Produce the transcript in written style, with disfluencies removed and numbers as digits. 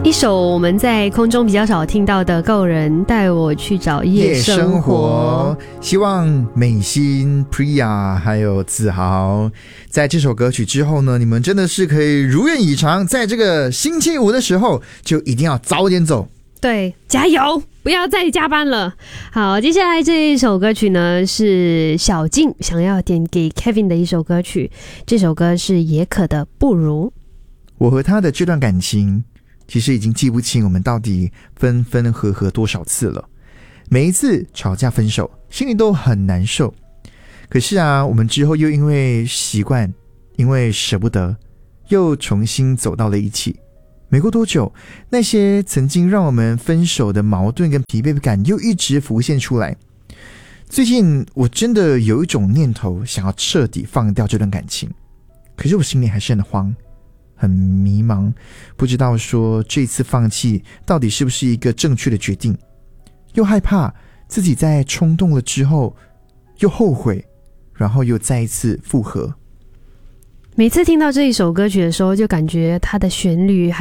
一首我们在空中比较少听到的够人带我去找夜生活。 希望美心、Priya 还有子豪在这首歌曲之后呢，你们真的是可以如愿以偿，在这个星期五的时候就一定要早点走。 对，加油，不要再加班了。好，接下来这一首歌曲呢是小静想要点给 Kevin 的一首歌曲，这首歌是野可的不如。 我和他的这段感情其实已经记不清我们到底分分合合多少次了，每一次吵架分手心里都很难受，可是啊，我们之后又因为习惯，因为舍不得，又重新走到了一起。没过多久，那些曾经让我们分手的矛盾跟疲惫感又一直浮现出来。最近我真的有一种念头想要彻底放掉这段感情，可是我心里还是很慌，很迷茫，不知道说这次放弃到底是不是一个正确的决定，又害怕自己在冲动了之后又后悔，然后又再一次复合。 每次听到这一首歌曲的时候，就感觉它的旋律